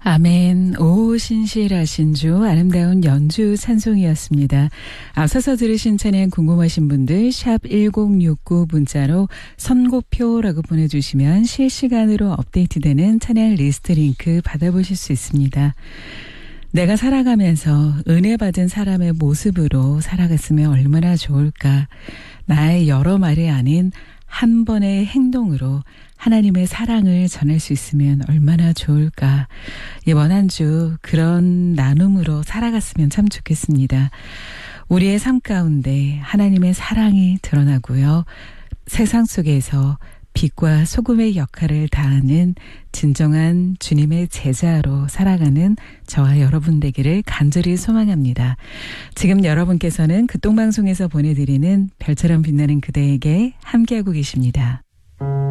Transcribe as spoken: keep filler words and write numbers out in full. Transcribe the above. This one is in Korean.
아멘. 오 신실하신 주 아름다운 연주 찬송이었습니다. 앞서서 들으신 찬양 궁금하신 분들 샵 일공육구 문자로 선고표라고 보내주시면 실시간으로 업데이트되는 찬양 리스트 링크 받아보실 수 있습니다. 내가 살아가면서 은혜 받은 사람의 모습으로 살아갔으면 얼마나 좋을까. 나의 여러 말이 아닌 한 번의 행동으로 하나님의 사랑을 전할 수 있으면 얼마나 좋을까. 이번 한 주 그런 나눔으로 살아갔으면 참 좋겠습니다. 우리의 삶 가운데 하나님의 사랑이 드러나고요. 세상 속에서 빛과 소금의 역할을 다하는 진정한 주님의 제자로 살아가는 저와 여러분 되기를 간절히 소망합니다. 지금 여러분께서는 극동방송에서 보내드리는 별처럼 빛나는 그대에게 함께하고 계십니다.